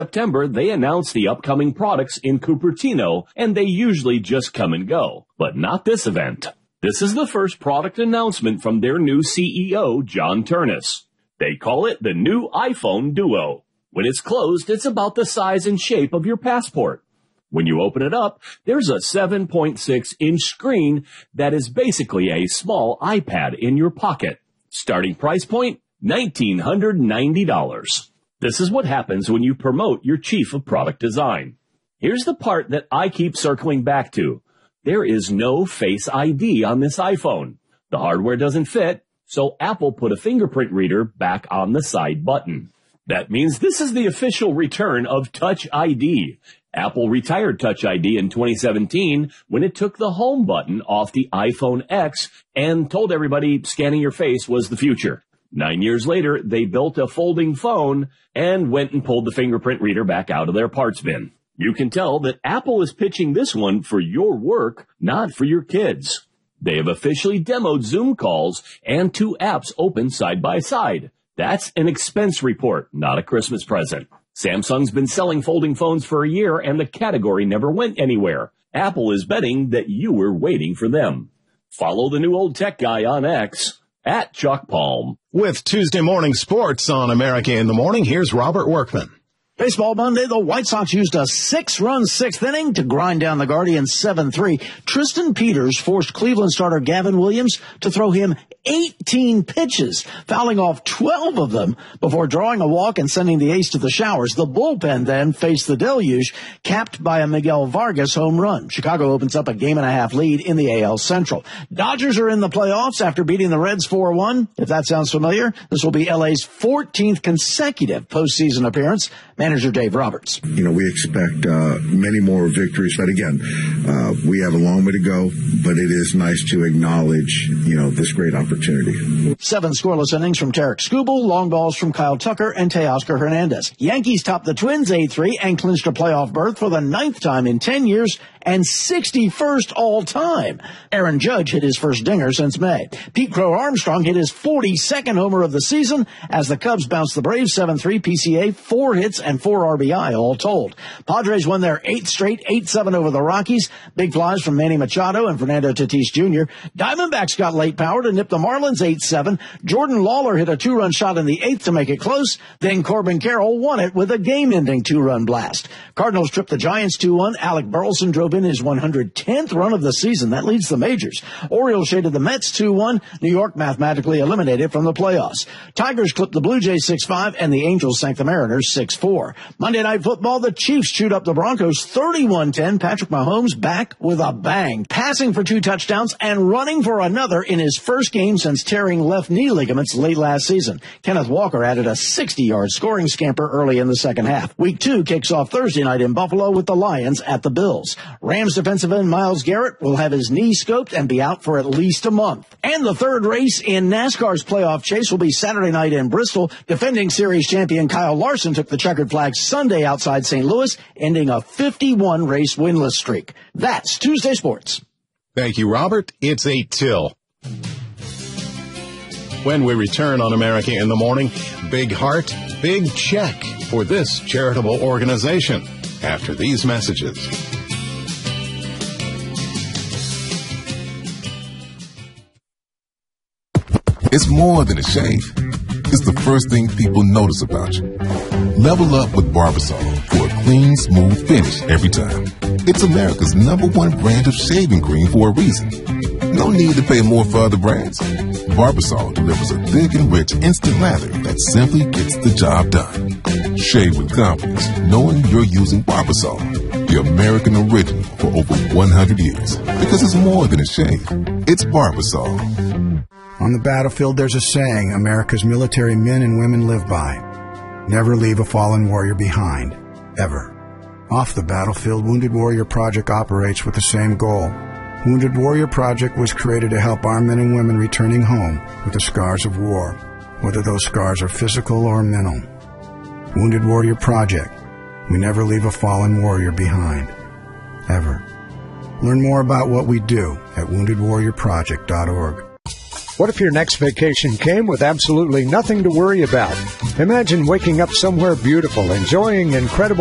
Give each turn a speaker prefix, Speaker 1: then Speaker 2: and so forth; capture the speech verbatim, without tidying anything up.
Speaker 1: September, they announce the upcoming products in Cupertino, and they usually just come and go. But not this event. This is the first product announcement from their new C E O, John Ternus. They call it the new iPhone Duo. When it's closed, it's about the size and shape of your passport. When you open it up, there's a seven point six inch screen that is basically a small iPad in your pocket. Starting price point, one thousand nine hundred ninety dollars. This is what happens when you promote your chief of product design. Here's the part that I keep circling back to. There is no Face I D on this iPhone. The hardware doesn't fit, so Apple put a fingerprint reader back on the side button. That means this is the official return of Touch I D. Apple retired Touch I D in twenty seventeen when it took the home button off the iPhone X and told everybody scanning your face was the future. Nine years later, they built a folding phone and went and pulled the fingerprint reader back out of their parts bin. You can tell that Apple is pitching this one for your work, not for your kids. They have officially demoed Zoom calls and two apps open side by side. That's an expense report, not a Christmas present. Samsung's been selling folding phones for a year and the category never went anywhere. Apple is betting that you were waiting for them. Follow the new old tech guy on X. At Chuck Palm.
Speaker 2: With Tuesday morning sports on America in the Morning, here's Robert Workman.
Speaker 3: Baseball Monday, the White Sox used a six-run sixth inning to grind down the Guardians seven three. Tristan Peters forced Cleveland starter Gavin Williams to throw him eighteen pitches, fouling off twelve of them before drawing a walk and sending the ace to the showers. The bullpen then faced the deluge, capped by a Miguel Vargas home run. Chicago opens up a game-and-a-half lead in the A L Central. Dodgers are in the playoffs after beating the Reds four one. If that sounds familiar, this will be L A's fourteenth consecutive postseason appearance. Manager Dave Roberts.
Speaker 4: You know, we expect uh, many more victories, but again, uh, we have a long way to go, but it is nice to acknowledge, you know, this great opportunity.
Speaker 3: Seven scoreless innings from Tarek Skubal, long balls from Kyle Tucker and Teoscar Hernandez. Yankees topped the Twins eight three and clinched a playoff berth for the ninth time in ten years and sixty-first all time. Aaron Judge hit his first dinger since May. Pete Crow Armstrong hit his forty-second homer of the season as the Cubs bounced the Braves seven three. P C A, four hits and four R B I all told. Padres won their eighth straight, eight seven over the Rockies. Big flies from Manny Machado and Fernando Tatis Junior Diamondbacks got late power to nip the Marlins eight seven. Jordan Lawler hit a two-run shot in the eighth to make it close. Then Corbin Carroll won it with a game-ending two-run blast. Cardinals tripped the Giants two one. Alec Burleson drove in his one hundred tenth run of the season. That leads the majors. Orioles shaded the Mets two one. New York mathematically eliminated from the playoffs. Tigers clipped the Blue Jays six five, and the Angels sank the Mariners six four. Monday Night Football, the Chiefs chewed up the Broncos thirty-one ten. Patrick Mahomes back with a bang, passing for two touchdowns and running for another in his first game since tearing left knee ligaments late last season. Kenneth Walker added a sixty-yard scoring scamper early in the second half. Week two kicks off Thursday night in Buffalo with the Lions at the Bills. Rams defensive end Myles Garrett will have his knee scoped and be out for at least a month. And the third race in NASCAR's playoff chase will be Saturday night in Bristol. Defending series champion Kyle Larson took the checkered flag Sunday outside Saint Louis, ending a fifty-one race winless streak. That's Tuesday Sports.
Speaker 2: Thank you, Robert. It's eight till. When we return on America in the Morning, big heart, big check for this charitable organization. After these messages.
Speaker 5: It's more than a shave. It's the first thing people notice about you. Level up with Barbasol for a clean, smooth finish every time. It's America's number one brand of shaving cream for a reason. No need to pay more for other brands. Barbasol delivers a thick and rich instant lather that simply gets the job done. Shave with confidence, knowing you're using Barbasol, the American original for over one hundred years. Because it's more than a shave. It's Barbasol.
Speaker 6: On the battlefield, there's a saying America's military men and women live by. Never leave a fallen warrior behind. Ever. Off the battlefield, Wounded Warrior Project operates with the same goal. Wounded Warrior Project was created to help our men and women returning home with the scars of war, whether those scars are physical or mental. Wounded Warrior Project. We never leave a fallen warrior behind. Ever. Learn more about what we do at wounded warrior project dot org.
Speaker 7: What if your next vacation came with absolutely nothing to worry about? Imagine waking up somewhere beautiful, enjoying incredible